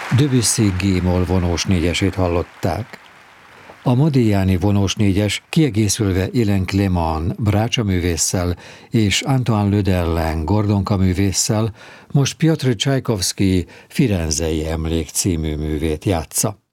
Debussy G-moll vonós négyesét hallották. A Modigliani vonós négyes kiegészülve Hélène Clément Brácsa művésszel és Antoine Le Derlin Gordonka művésszel most Piotr Csajkovszky Firenzei emlék című művét játsza.